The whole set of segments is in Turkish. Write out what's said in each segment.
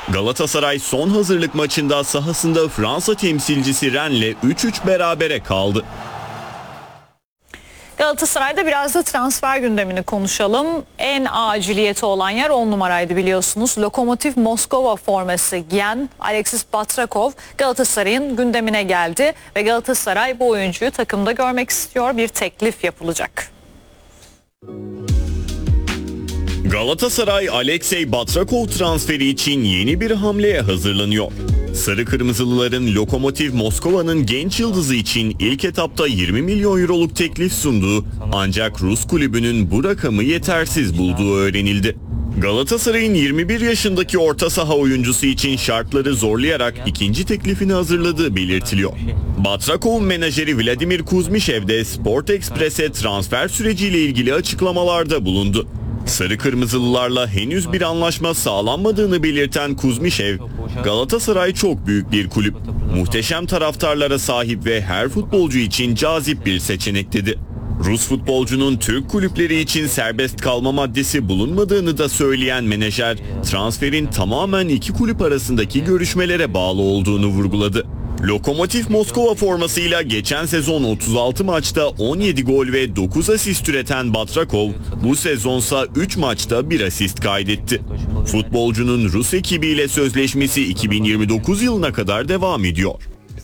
Galatasaray son hazırlık maçında sahasında Fransa temsilcisi Rennes'le 3-3 berabere kaldı. Galatasaray'da biraz da transfer gündemini konuşalım. En aciliyeti olan yer 10 numaraydı biliyorsunuz. Lokomotiv Moskova forması giyen Alexis Batrakov Galatasaray'ın gündemine geldi. Ve Galatasaray bu oyuncuyu takımda görmek istiyor. Bir teklif yapılacak. Galatasaray Alexey Batrakov transferi için yeni bir hamleye hazırlanıyor. Sarı Kırmızılıların Lokomotiv Moskova'nın genç yıldızı için ilk etapta 20 milyon euroluk teklif sunduğu ancak Rus kulübünün bu rakamı yetersiz bulduğu öğrenildi. Galatasaray'ın 21 yaşındaki orta saha oyuncusu için şartları zorlayarak ikinci teklifini hazırladığı belirtiliyor. Batrakov'un menajeri Vladimir Kuzmishev de Sport Express'e transfer süreciyle ilgili açıklamalarda bulundu. Sarı Kırmızılılarla henüz bir anlaşma sağlanmadığını belirten Kuzmishev, Galatasaray çok büyük bir kulüp, muhteşem taraftarlara sahip ve her futbolcu için cazip bir seçenek dedi. Rus futbolcunun Türk kulüpleri için serbest kalma maddesi bulunmadığını da söyleyen menajer, transferin tamamen iki kulüp arasındaki görüşmelere bağlı olduğunu vurguladı. Lokomotiv Moskova formasıyla geçen sezon 36 maçta 17 gol ve 9 asist üreten Batrakov, bu sezonsa 3 maçta 1 asist kaydetti. Futbolcunun Rus ekibiyle sözleşmesi 2029 yılına kadar devam ediyor.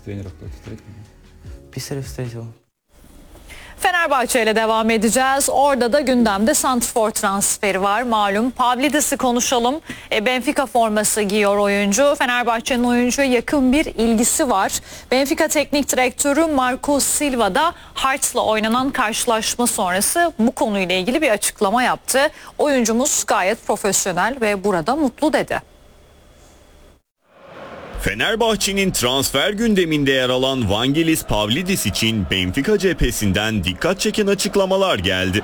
Fenerbahçe ile devam edeceğiz. Orada da gündemde santrfor transferi var. Malum Pavlidis'i konuşalım. Benfica forması giyiyor oyuncu. Fenerbahçe'nin oyuncuya yakın bir ilgisi var. Benfica teknik direktörü Marco Silva da Hearts'la oynanan karşılaşma sonrası bu konuyla ilgili bir açıklama yaptı. Oyuncumuz gayet profesyonel ve burada mutlu dedi. Fenerbahçe'nin transfer gündeminde yer alan Vangelis Pavlidis için Benfica cephesinden dikkat çeken açıklamalar geldi.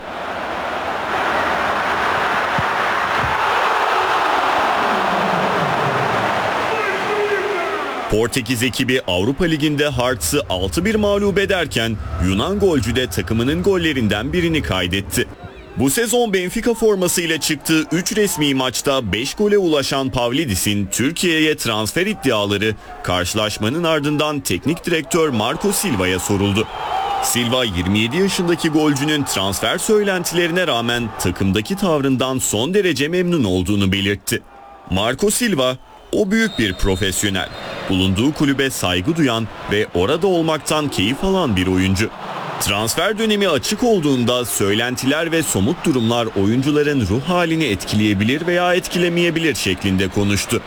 Portekiz ekibi Avrupa Ligi'nde Hearts'ı 6-1 mağlup ederken Yunan golcü de takımının gollerinden birini kaydetti. Bu sezon Benfica formasıyla çıktığı 3 resmi maçta 5 gole ulaşan Pavlidis'in Türkiye'ye transfer iddiaları karşılaşmanın ardından teknik direktör Marco Silva'ya soruldu. Silva 27 yaşındaki golcünün transfer söylentilerine rağmen takımdaki tavrından son derece memnun olduğunu belirtti. Marco Silva, "O büyük bir profesyonel, bulunduğu kulübe saygı duyan ve orada olmaktan keyif alan bir oyuncu. Transfer dönemi açık olduğunda söylentiler ve somut durumlar oyuncuların ruh halini etkileyebilir veya etkilemeyebilir" şeklinde konuştu.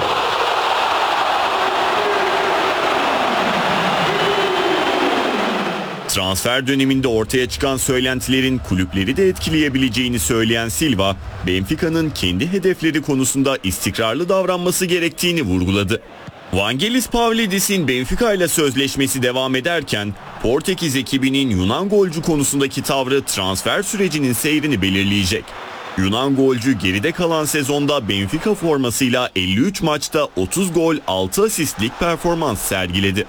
Transfer döneminde ortaya çıkan söylentilerin kulüpleri de etkileyebileceğini söyleyen Silva, Benfica'nın kendi hedefleri konusunda istikrarlı davranması gerektiğini vurguladı. Vangelis Pavlidis'in Benfica ile sözleşmesi devam ederken Portekiz ekibinin Yunan golcü konusundaki tavrı transfer sürecinin seyrini belirleyecek. Yunan golcü geride kalan sezonda Benfica formasıyla 53 maçta 30 gol 6 asistlik performans sergiledi.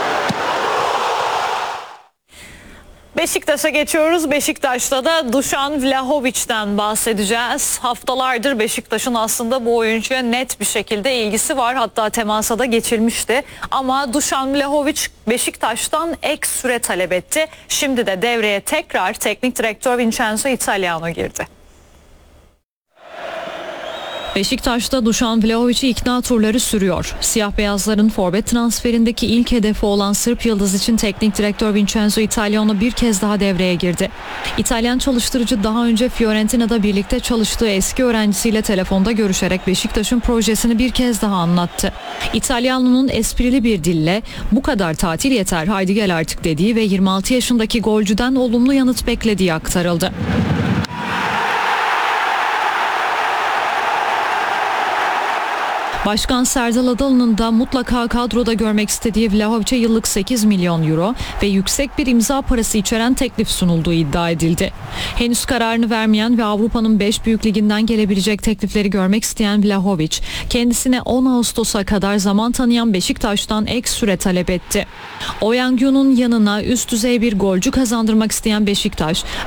Beşiktaş'a geçiyoruz. Beşiktaş'ta da Dušan Vlahovic'den bahsedeceğiz. Haftalardır Beşiktaş'ın aslında bu oyuncuya net bir şekilde ilgisi var. Hatta temasa da geçilmişti. Ama Dušan Vlahovic Beşiktaş'tan ek süre talep etti. Şimdi de devreye tekrar teknik direktör Vincenzo Italiano girdi. Beşiktaş'ta Dušan Vlahovic'i ikna turları sürüyor. Siyah beyazların forvet transferindeki ilk hedefi olan Sırp yıldız için teknik direktör Vincenzo Italiano bir kez daha devreye girdi. İtalyan çalıştırıcı daha önce Fiorentina'da birlikte çalıştığı eski öğrencisiyle telefonda görüşerek Beşiktaş'ın projesini bir kez daha anlattı. İtalyano'nun esprili bir dille "Bu kadar tatil yeter, haydi gel artık" dediği ve 26 yaşındaki golcüden olumlu yanıt beklediği aktarıldı. Başkan Serdal Adalı'nın da mutlaka kadroda görmek istediği Vlahovic'e yıllık 8 milyon euro ve yüksek bir imza parası içeren teklif sunulduğu iddia edildi. Henüz kararını vermeyen ve Avrupa'nın 5 büyük liginden gelebilecek teklifleri görmek isteyen Vlahovic, kendisine 10 Ağustos'a kadar zaman tanıyan Beşiktaş'tan ek süre talep etti. Oyangyu'nun yanına üst düzey bir golcü kazandırmak isteyen Beşiktaş,